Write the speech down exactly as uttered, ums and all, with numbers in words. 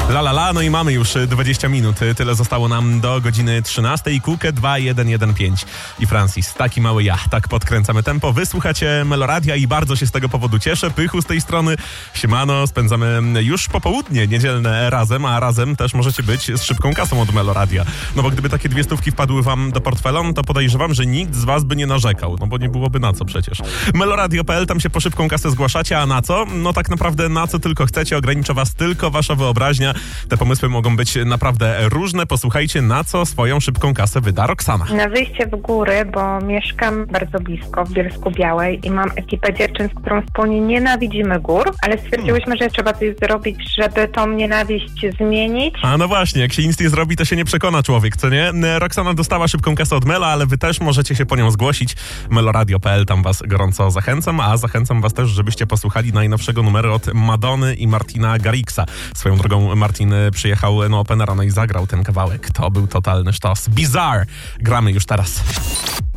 La la la, no i mamy już dwadzieścia minut. Tyle zostało nam do godziny trzynastej. Kukę dwa jeden jeden pięć i Francis. Taki mały ja. Tak podkręcamy tempo. Wysłuchacie Meloradia i bardzo się z tego powodu cieszę. Pychu z tej strony. Siemano. Spędzamy już popołudnie niedzielne razem, a razem też możecie być z szybką kasą od Meloradia. No bo gdyby takie dwie stówki wpadły wam do portfela, to podejrzewam, że nikt z was by nie narzekał. No bo nie byłoby na co przecież. Meloradio kropka pe el, tam się po szybką kasę zgłaszacie, a na co? No tak naprawdę na co tylko chcecie. Ogranicza was tylko wasza wyobraźnia. Te pomysły mogą być naprawdę różne. Posłuchajcie, na co swoją szybką kasę wyda Roxana. Na wyjście w góry, bo mieszkam bardzo blisko w Bielsku Białej i mam ekipę dziewczyn, z którą wspólnie nienawidzimy gór, ale stwierdziłyśmy, że trzeba coś zrobić, żeby tą nienawiść zmienić. A no właśnie, jak się nic nie zrobi, to się nie przekona człowiek, co nie? Roxana dostała szybką kasę od Mela, ale wy też możecie się po nią zgłosić. Meloradio kropka pe el, tam was gorąco zachęcam, a zachęcam was też, żebyście posłuchali najnowszego numeru od Madony i Martina Garrixa. Swoją drogą Martin przyjechał na Openera, no i zagrał ten kawałek. To był totalny sztos. Bizarre. Gramy już teraz.